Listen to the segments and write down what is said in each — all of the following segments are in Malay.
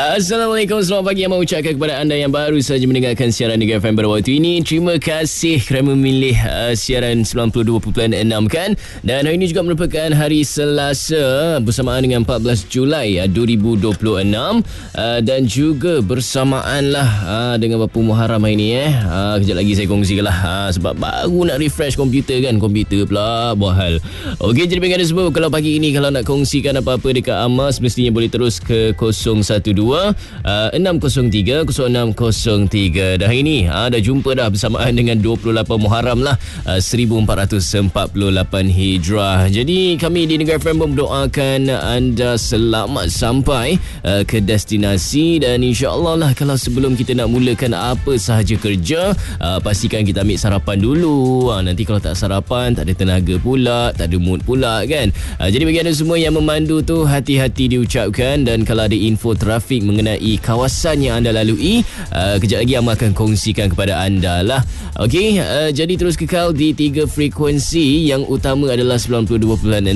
Assalamualaikum, selamat pagi yang mengucapkan kepada anda yang baru saja mendengarkan siaran Negeri FM pada waktu ini. Terima kasih kerana memilih siaran 92.6 kan. Dan hari ini juga merupakan hari Selasa bersamaan dengan 14 Julai 2026 dan juga bersamaan lah dengan berapa Muharram hari ni kejap lagi saya kongsikan lah sebab baru nak refresh komputer kan. Komputer pula buat hal. Okey, jadi bagi anda semua, kalau pagi ini kalau nak kongsikan apa-apa dekat Amas, mestinya boleh terus ke 012-603-0603. Dan hari ni dah jumpa dah bersamaan dengan 28 Muharram lah, 1448 Hijrah. Jadi kami di Negeri FM mendoakan anda selamat sampai ke destinasi. Dan insya-Allah lah, kalau sebelum kita nak mulakan apa sahaja kerja, pastikan kita ambil sarapan dulu. Nanti kalau tak sarapan, tak ada tenaga pula, tak ada mood pula kan. Jadi bagi anda semua yang memandu tu, hati-hati diucapkan. Dan kalau ada info trafik mengenai kawasan yang anda lalui, kejap lagi Amal akan kongsikan kepada anda lah. Okey, jadi terus kekal di 3 frekuensi. Yang utama adalah 92.6,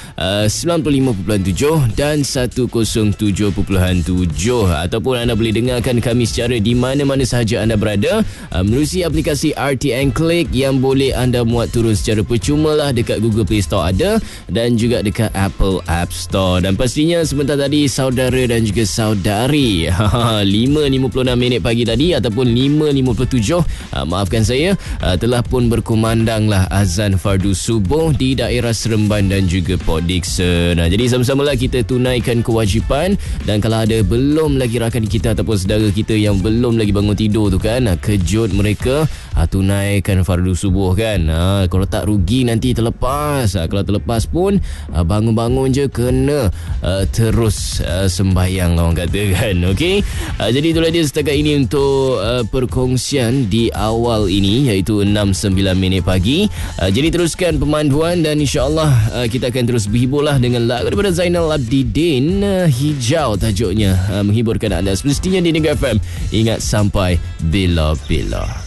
95.7 dan 107.7. Ataupun anda boleh dengarkan kami secara di mana-mana sahaja anda berada menerusi aplikasi RTN Click yang boleh anda muat turun secara percuma lah dekat Google Play Store ada, dan juga dekat Apple App Store. Dan pastinya sebentar tadi saudara dan juga saudari 5.56 pagi tadi ataupun 5.57, maafkan saya, telah pun berkumandang lah azan fardu subuh di daerah Seremban dan juga Port Dickson. Jadi sama-samalah kita tunaikan kewajipan. Dan kalau ada belum lagi rakan kita ataupun saudara kita yang belum lagi bangun tidur tu kan, kejut mereka, tunaikan fardu subuh kan. Kalau tak rugi nanti terlepas. Kalau terlepas pun bangun-bangun je kena terus sembahyang orang kata kan. Okey, jadi itulah dia setakat ini untuk perkongsian di awal ini, iaitu 6.09 pagi. Jadi teruskan pemanduan dan insya-Allah kita akan terus berhiburlah dengan lagu daripada Zainal Abidin, Hijau tajuknya, menghiburkan anda semestinya di Negeri FM. Ingat sampai bila-bila.